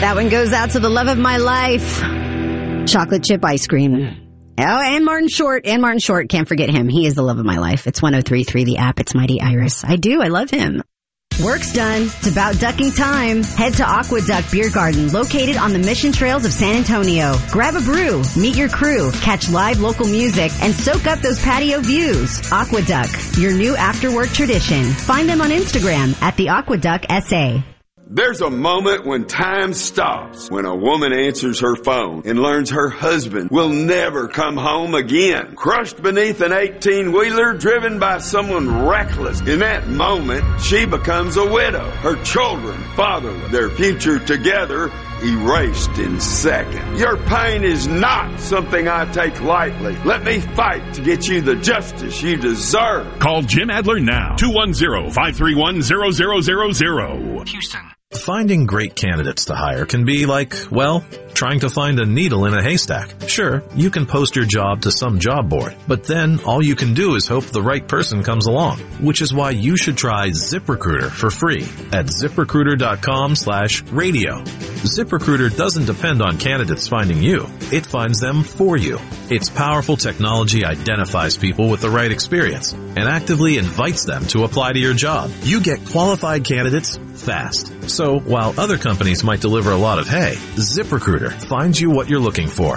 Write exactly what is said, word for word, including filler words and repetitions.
That one goes out to the love of my life. Chocolate chip ice cream. Oh, and Martin Short. And Martin Short. Can't forget him. He is the love of my life. It's one oh three point three the app. It's Mighty Iris. I do. I love him. Work's done. It's about ducking time. Head to Aqueduct Beer Garden, located on the Mission Trails of San Antonio. Grab a brew, meet your crew, catch live local music, and soak up those patio views. Aqueduct, your new after-work tradition. Find them on Instagram at the Aqueduct S A. There's a moment when time stops, when a woman answers her phone and learns her husband will never come home again. Crushed beneath an eighteen-wheeler driven by someone reckless. In that moment, she becomes a widow. Her children fatherless. Their future together erased in seconds. Your pain is not something I take lightly. Let me fight to get you the justice you deserve. Call Jim Adler now. two one zero, five three one, zero zero zero zero. Houston. Finding great candidates to hire can be like, well, trying to find a needle in a haystack. Sure, you can post your job to some job board, but then all you can do is hope the right person comes along, which is why you should try ZipRecruiter for free at ZipRecruiter.com slash radio. ZipRecruiter doesn't depend on candidates finding you. It finds them for you. Its powerful technology identifies people with the right experience and actively invites them to apply to your job. You get qualified candidates fast. So while other companies might deliver a lot of hay, ZipRecruiter finds you what you're looking for.